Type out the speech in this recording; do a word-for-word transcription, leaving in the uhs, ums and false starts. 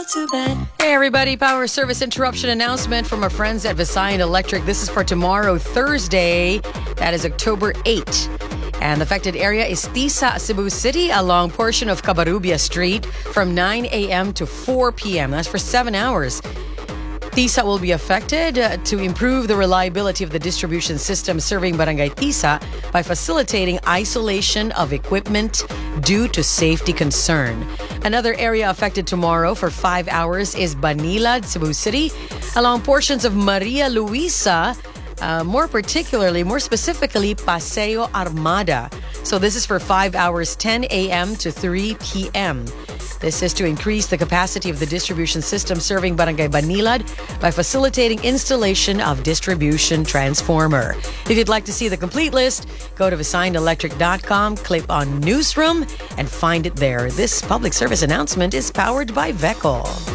to bed. Hey everybody, power service interruption announcement from our friends at Visayan Electric. This is for tomorrow, Thursday. That is October eighth. And the affected area is Tisa, Cebu City, along portion of Cabarubia Street from nine a.m. to four p.m. That's for seven hours. Tisa will be affected uh, to improve the reliability of the distribution system serving Barangay Tisa by facilitating isolation of equipment due to safety concern. Another area affected tomorrow for five hours is Banilad, Cebu City, along portions of Maria Luisa, uh, more particularly, more specifically, Paseo Armada. So this is for five hours, ten a.m. to three p.m. This is to increase the capacity of the distribution system serving Barangay Banilad by facilitating installation of distribution transformer. If you'd like to see the complete list, go to visayan electric dot com, click on Newsroom, and find it there. This public service announcement is powered by V E C O.